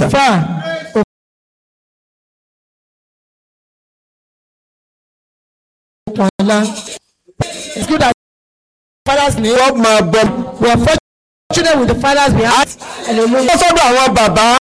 It's good that father's name. We are fortunate with the fathers we have. Hallelujah.